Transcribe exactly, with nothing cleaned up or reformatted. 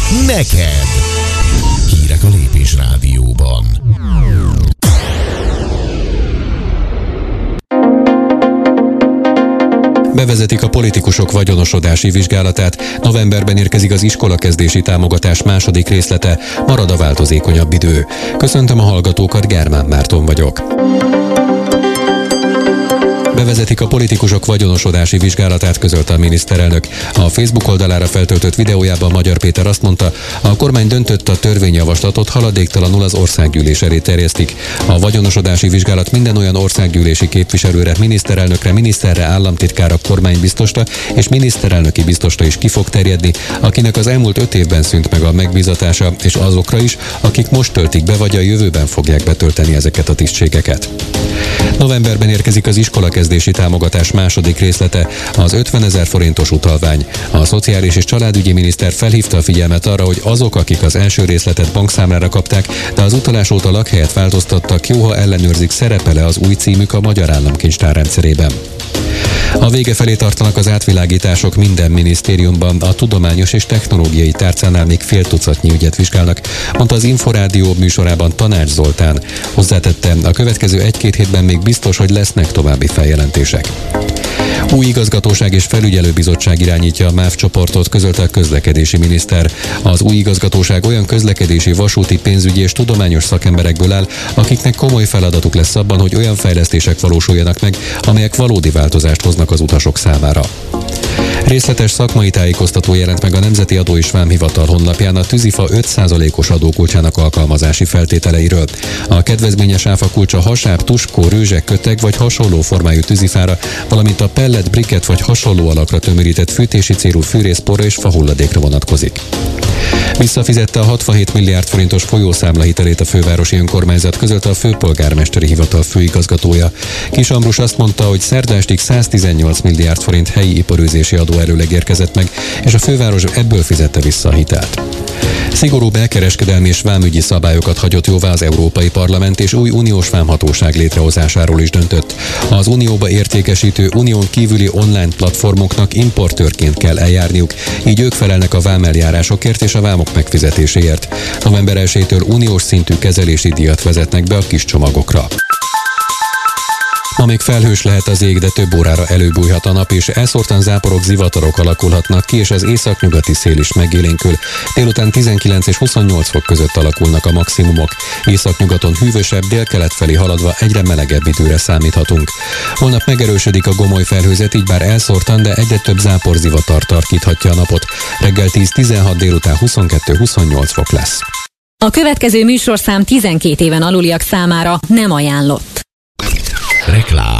neked. Hírek a Lépés Rádióban. Bevezetik a politikusok vagyonosodási vizsgálatát, novemberben érkezik az iskolakezdési támogatás második részlete, marad a változékonyabb idő. Köszöntöm a hallgatókat, Germán Márton vagyok. Bevezetik a politikusok vagyonosodási vizsgálatát, közölte a miniszterelnök. A Facebook oldalára feltöltött videójában Magyar Péter azt mondta, a kormány döntött, a törvényjavaslatot haladéktalanul az országgyűlés elé terjesztik. A vagyonosodási vizsgálat minden olyan országgyűlési képviselőre, miniszterelnökre, miniszterre, államtitkára, kormánybiztosra és miniszterelnöki biztosra is ki fog terjedni, akinek az elmúlt öt évben szűnt meg a megbízatása, és azokra is, akik most töltik be, vagy a jövőben fogják betölteni ezeket a tisztségeket. Novemberben érkezik az iskolakezdési támogatás második részlete, az ötvenezer forintos utalvány. A szociális és családügyi miniszter felhívta a figyelmet arra, hogy azok, akik az első részletet bankszámlára kapták, de az utalás óta lakhelyet változtattak, jó, ha ellenőrzik, szerepele az új címük a Magyar Államkincstár rendszerében. A vége felé tartanak az átvilágítások minden minisztériumban, a tudományos és technológiai tárcánál még fél tucatnyi ügyet vizsgálnak, mondta az Inforádió műsorában Tanács Zoltán. Hozzátette, a következő egy-két hétben még biztos, hogy lesznek további feljelentések. Új igazgatóság és felügyelőbizottság irányítja a MÁV csoportot, közölte a közlekedési miniszter. Az új igazgatóság olyan közlekedési, vasúti, pénzügyi és tudományos szakemberekből áll, akiknek komoly feladatuk lesz abban, hogy olyan fejlesztések valósuljanak meg, amelyek valódi változást hoznak az utasok számára. Részletes szakmai tájékoztató jelent meg a Nemzeti Adó és Vámhivatal honlapján a tűzifa öt százalékos adókulcsának alkalmazási feltételeiről. A kedvezményes áfakulcsa hasáb, tuskó, rőzsek, köteg vagy hasonló formájú tűzifára, valamint a pellet, briket vagy hasonló alakra tömörített fűtési célú fűrész, porra és fahulladékra vonatkozik. Visszafizette a hatvanhét milliárd forintos folyószámla hitelét a fővárosi önkormányzat, közölte a főpolgármesteri hivatal főigazgatója. Kis Ambrus azt mondta, hogy szerdástig száztizennyolc milliárd forint helyi iparőzési adó előleg érkezett meg, és a főváros ebből fizette vissza a hitelt. Szigorúbb elkereskedelmi és vámügyi szabályokat hagyott jóvá az Európai Parlament, és új uniós vámhatóság létrehozásáról is döntött. Az unióba értékesítő unión kívüli online platformoknak importőrként kell eljárniuk, így ők felelnek a vámeljárásokért és a vámok megfizetéséért. november elsejétől uniós szintű kezelési díjat vezetnek be a kis csomagokra. Ma még felhős lehet az ég, de több órára előbújhat a nap, és elszórtan záporok, zivatarok alakulhatnak ki, és az északnyugati szél is megélénkül. Délután tizenkilenc és huszonnyolc fok között alakulnak a maximumok. Északnyugaton hűvösebb, délkelet felé haladva egyre melegebb időre számíthatunk. Holnap megerősödik a gomoly felhőzet, így bár elszórtan, de egyre több záporzivatar tarkíthatja a napot. Reggel tíz-tizenhat, délután huszonkettő-huszonnyolc fok lesz. A következő műsorszám tizenkét éven aluliak számára nem ajánlott. Reklám.